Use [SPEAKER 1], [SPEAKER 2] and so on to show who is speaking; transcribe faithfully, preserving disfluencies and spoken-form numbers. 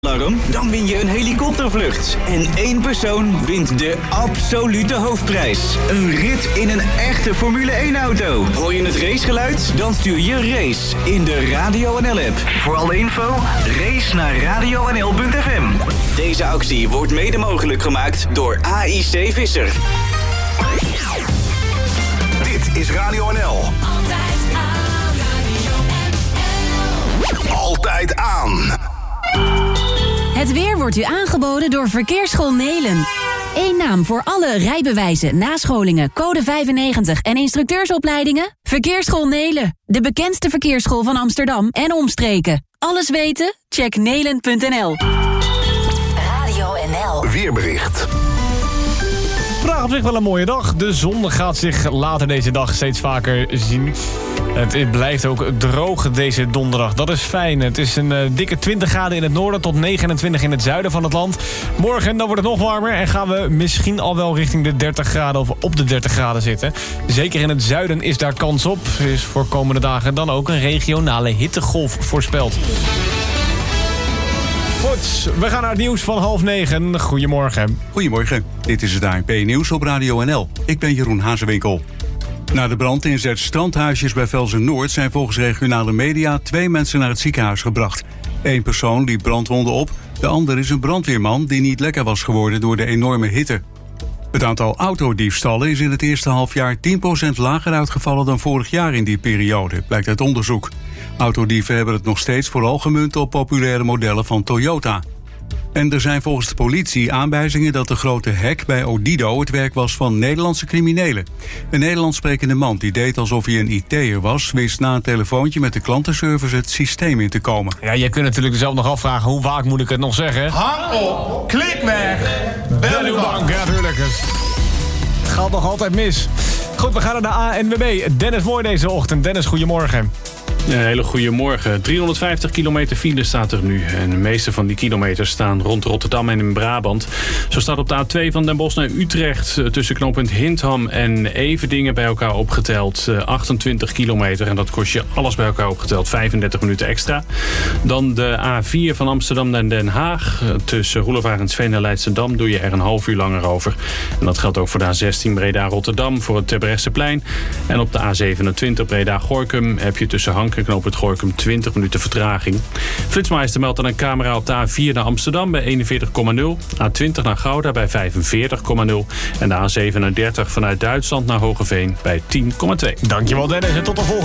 [SPEAKER 1] Alarm, dan win je een helikoptervlucht. En één persoon wint de absolute hoofdprijs. Een rit in een echte Formule één-auto. Hoor je het racegeluid? Dan stuur je race in de Radio N L-app. Voor alle info, race naar radio n l punt f m. Deze actie wordt mede mogelijk gemaakt door A I C Visser.
[SPEAKER 2] Dit is Radio N L.
[SPEAKER 3] Altijd aan, Radio N L.
[SPEAKER 2] Altijd aan.
[SPEAKER 4] Het weer wordt u aangeboden door Verkeersschool Nelen. Eén naam voor alle rijbewijzen, nascholingen, code vijfennegentig en instructeursopleidingen? Verkeersschool Nelen, de bekendste verkeersschool van Amsterdam en omstreken. Alles weten? Check nelen punt n l. Radio N L.
[SPEAKER 2] Weerbericht.
[SPEAKER 5] Vandaag op zich wel een mooie dag. De zon gaat zich later deze dag steeds vaker zien. Het blijft ook droog deze donderdag. Dat is fijn. Het is een uh, dikke twintig graden in het noorden tot negenentwintig in het zuiden van het land. Morgen dan wordt het nog warmer en gaan we misschien al wel richting de dertig graden of op de dertig graden zitten. Zeker in het zuiden is daar kans op. Er is voor komende dagen dan ook een regionale hittegolf voorspeld. Goed, we gaan naar het nieuws van half negen. Goedemorgen.
[SPEAKER 6] Goedemorgen, dit is het A N P-nieuws op Radio N L. Ik ben Jeroen Hazewinkel. Na de brand in Zet strandhuisjes bij Velzen-Noord zijn volgens regionale media twee mensen naar het ziekenhuis gebracht. Eén persoon liep brandwonden op, de ander is een brandweerman die niet lekker was geworden door de enorme hitte. Het aantal autodiefstallen is in het eerste halfjaar tien procent lager uitgevallen dan vorig jaar in die periode, blijkt uit onderzoek. Autodieven hebben het nog steeds vooral gemunt op populaire modellen van Toyota. En er zijn volgens de politie aanwijzingen dat de grote hack bij Odido het werk was van Nederlandse criminelen. Een Nederlands sprekende man die deed alsof hij een I T'er was, wist na een telefoontje met de klantenservice het systeem in te komen.
[SPEAKER 5] Ja, je kunt natuurlijk zelf nog afvragen, hoe vaak moet ik het nog zeggen?
[SPEAKER 7] Hang op, klik weg, bel uw bank.
[SPEAKER 5] Ja, tuurlijk. Het gaat nog altijd mis. Goed, we gaan naar de A N W B. Dennis Mooi deze ochtend. Dennis, goedemorgen.
[SPEAKER 8] Een hele goede morgen. driehonderdvijftig kilometer file staat er nu. En de meeste van die kilometers staan rond Rotterdam en in Brabant. Zo staat op de A twee van Den Bosch naar Utrecht tussen knooppunt Hintham en Everdingen bij elkaar opgeteld achtentwintig kilometer. En dat kost je alles bij elkaar opgeteld vijfendertig minuten extra. Dan de A vier van Amsterdam naar Den Haag. Tussen Roelevarensveen en Leidschendam doe je er een half uur langer over. En dat geldt ook voor de A zestien Breda-Rotterdam voor het Terbrechtseplein. En op de A zevenentwintig Breda-Gorkum heb je tussen Hank en knooppunt Gorkum twintig minuten vertraging. Flitsmeister meldt dan een camera op de A vier naar Amsterdam bij eenenveertig komma nul. A twintig naar Gouda bij vijfenveertig komma nul. En de A zevenendertig vanuit Duitsland naar Hogeveen bij tien komma twee.
[SPEAKER 5] Dankjewel Dennis en tot de volgende.